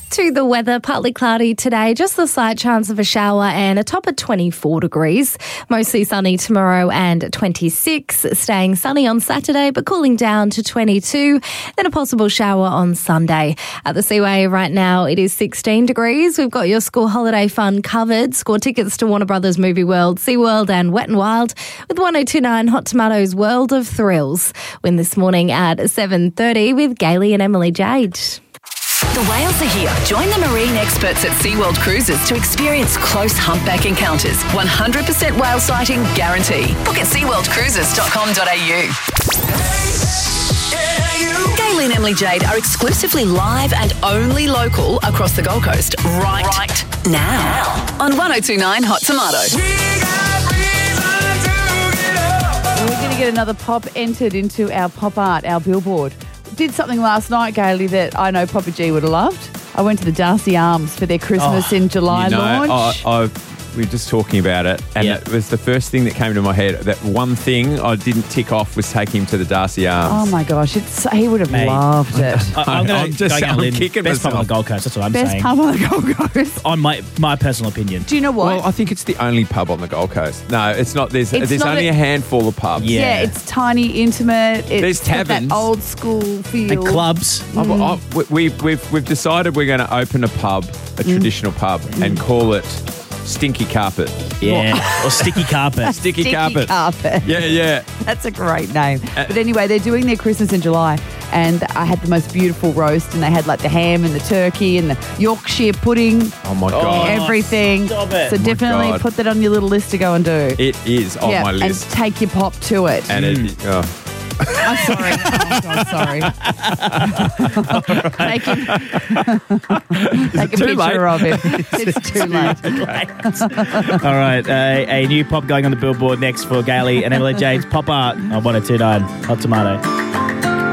To the weather, partly cloudy today, just the slight chance of a shower and a top of 24 degrees. Mostly sunny tomorrow and 26, staying sunny on Saturday but cooling down to 22, then a possible shower on Sunday. At the Seaway right now it is 16 degrees. We've got your school holiday fun covered. Score tickets to Warner Brothers Movie World, SeaWorld and Wet n Wild with 1029 Hot Tomatoes World of Thrills. Win this morning at 7:30 with Gailey and Emily Jade. The whales are here. Join the marine experts at SeaWorld Cruises to experience close humpback encounters. 100% whale sighting guarantee. Book at seaworldcruises.com.au. Gailey and Emily Jade are exclusively live and only local across the Gold Coast right now. On 1029 Hot Tomato. We're going to get another pop entered into our pop art, our billboard. Did something last night, Gailey, that I know Papa G would have loved. I went to the Darcy Arms for their Christmas in July launch. We were just talking about it, and it was the first thing that came to my head. That one thing I didn't tick off was take him to the Darcy Arms. Oh my gosh, he would have loved it. I'm kicking best pub on the Gold Coast. That's what I'm saying. Best pub on the Gold Coast. On my personal opinion. Do you know what? Well, I think it's the only pub on the Gold Coast. No, it's not. There's not only a handful of pubs. Yeah, it's tiny, intimate. There's taverns, that old school feel, and clubs. We've decided we're going to open a pub, a traditional pub, and call it Stinky Carpet. Yeah, or Sticky Carpet. Sticky carpet. Yeah. That's a great name. But anyway, they're doing their Christmas in July, and I had the most beautiful roast, and they had like the ham and the turkey and the Yorkshire pudding. Oh my God. Everything. Stop it. So definitely put that on your little list to go and do. It is on my list. And take your pop to it. And I'm sorry. Oh, God, sorry. Take a picture of it. It's too late. All right, a new pop going on the billboard next for Gailey and Emily Jade's Pop Art on 1029 Hot Tomato.